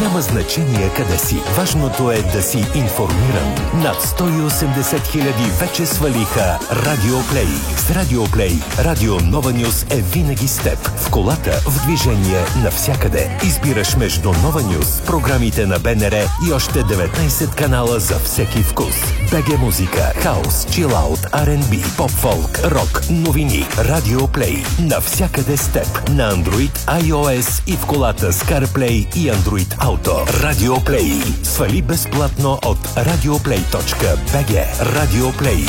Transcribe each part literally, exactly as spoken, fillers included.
Няма значение къде си. Важното е да си информиран. Над сто и осемдесет хиляди вече свалиха Радио Плей. С Радио Плей, Радио Нова Нюз е винаги с теб. В колата, в движение, навсякъде. Избираш между Нова Нюз, програмите на БНР и още деветнайсет канала за всеки вкус. БГ музика, хаус, чилаут, Ар енд Би, поп-фолк, рок, новини. Радио Плей. Навсякъде с теб. На Android, iOS и в колата с CarPlay и Android Auto. Радио Плей. Свали безплатно от радиоплей точка би джи. Радио Плей.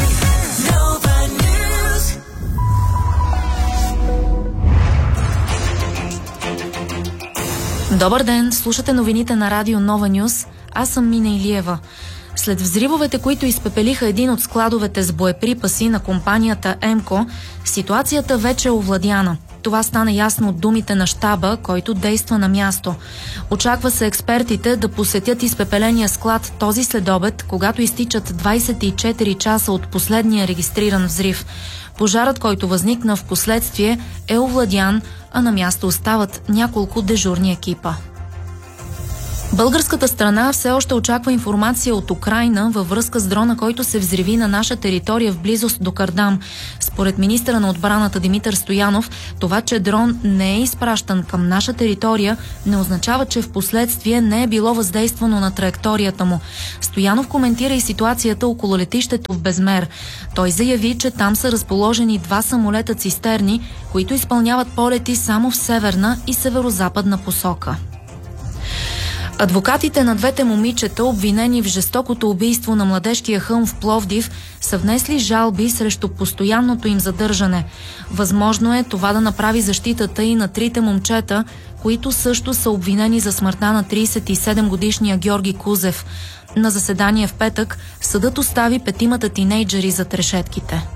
Добър ден, слушате новините на Радио Нова Нюз. Аз съм Мина Илиева. След взривовете, които изпепелиха един от складовете с боеприпаси на компанията Емко, ситуацията вече е овладяна. Това стана ясно от думите на щаба, който действа на място. Очаква се експертите да посетят изпепеления склад този следобед, когато изтичат двайсет и четири часа от последния регистриран взрив. Пожарът, който възникна в последствие, е овладян, а на място остават няколко дежурни екипа. Българската страна все още очаква информация от Украйна във връзка с дрона, който се взриви на наша територия в близост до Кардам. Според министъра на отбраната Димитър Стоянов, това, че дрон не е изпращан към наша територия, не означава, че в последствие не е било въздействано на траекторията му. Стоянов коментира и ситуацията около летището в Безмер. Той заяви, че там са разположени два самолета цистерни, които изпълняват полети само в северна и северозападна посока. Адвокатите на двете момичета, обвинени в жестокото убийство на младежкия хълм в Пловдив, са внесли жалби срещу постоянното им задържане. Възможно е това да направи защитата и на трите момчета, които също са обвинени за смъртта на трийсет и седем годишния Георги Кузев. На заседание в петък съдът остави петимата тинейджери зад решетките.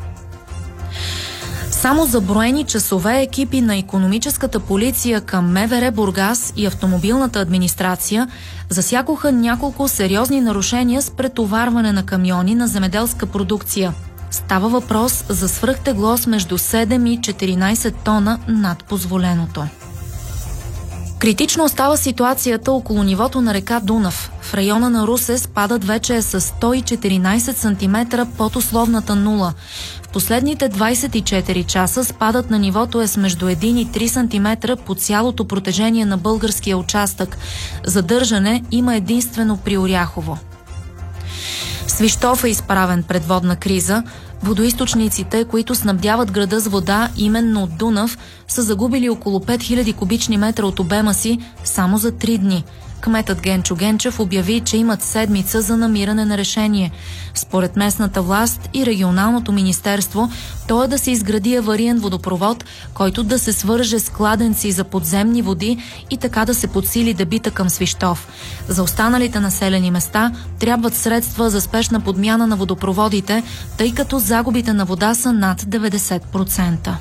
Само за броени часове екипи на икономическата полиция към МВР Бургас и автомобилната администрация засякоха няколко сериозни нарушения с претоварване на камиони на земеделска продукция. Става въпрос за свръхтегло с между седем и четиринайсет тона над позволеното. Критично остава ситуацията около нивото на река Дунав. В района на Русе спадът вече е с сто и четиринайсет сантиметра под условната нула. В последните двайсет и четири часа спадът на нивото е с между един и три сантиметра по цялото протежение на българския участък. Задържане има единствено при Оряхово. Свищов е изправен пред водна криза. Водоизточниците, които снабдяват града с вода именно от Дунав, са загубили около пет хиляди кубични метра от обема си само за три дни. Кметът Генчо Генчев обяви, че имат седмица за намиране на решение. Според местната власт и регионалното министерство, то е да се изгради авариен водопровод, който да се свърже с кладенци за подземни води и така да се подсили дебита към Свищов. За останалите населени места трябват средства за спешна подмяна на водопроводите, тъй като загубите на вода са над деветдесет процента.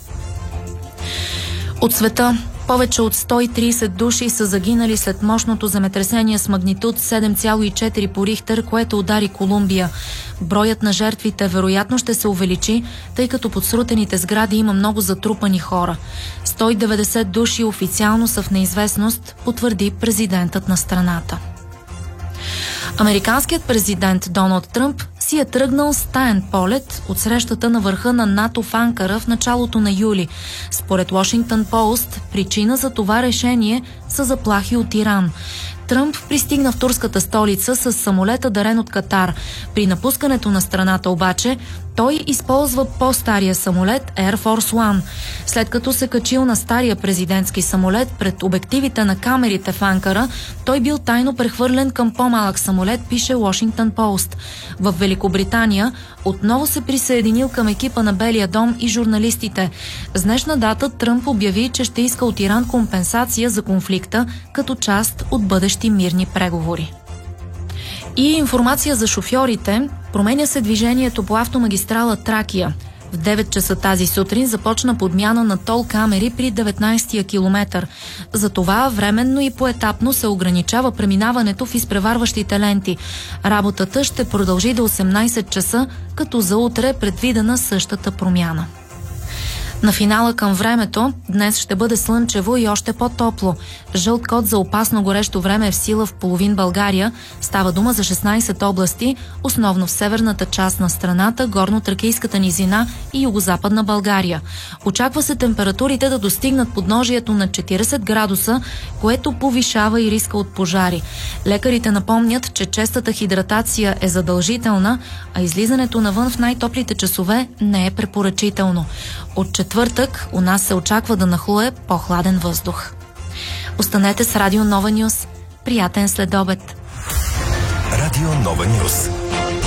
От света повече от сто и трийсет души са загинали след мощното земетресение с магнитуд седем цяло и четири по Рихтер, което удари Колумбия. Броят на жертвите вероятно ще се увеличи, тъй като под срутените сгради има много затрупани хора. сто и деветдесет души официално са в неизвестност, потвърди президентът на страната. Американският президент Доналд Тръмп си е тръгнал с таен полет от срещата на върха на НАТО в Анкара в началото на юли. Според Washington Post, причина за това решение са заплахи от Иран. Тръмп пристигна в турската столица с самолета, дарен от Катар. При напускането на страната обаче той използва по-стария самолет Air Force One. След като се качил на стария президентски самолет пред обективите на камерите в Анкара, той бил тайно прехвърлен към по-малък самолет, пише Washington Post. В Великобритания отново се присъединил към екипа на Белия дом и журналистите. С днешна дата Тръмп обяви, че ще иска от Иран компенсация за конфликта като част от бъдещи мирни преговори. И информация за шофьорите. Променя се движението по автомагистрала Тракия. В девет часа тази сутрин започна подмяна на тол камери при деветнайсетия километър. Затова временно и поетапно се ограничава преминаването в изпреварващите ленти. Работата ще продължи до осемнайсет часа, като за утре е предвидена същата промяна. На финала към времето днес ще бъде слънчево и още по-топло. Жълт код за опасно горещо време е в сила в половин България. Става дума за шестнайсет области, основно в северната част на страната, горно-тракийската низина и югозападна България. Очаква се температурите да достигнат подножието на четирийсет градуса, което повишава и риска от пожари. Лекарите напомнят, че честата хидратация е задължителна, а излизането навън в най-топлите часове не е препоръчително. От четвъртък у нас се очаква да нахлуе по-хладен въздух. Останете с Радио Нова Нюс. Приятен следобед! Радио Нова Нюс.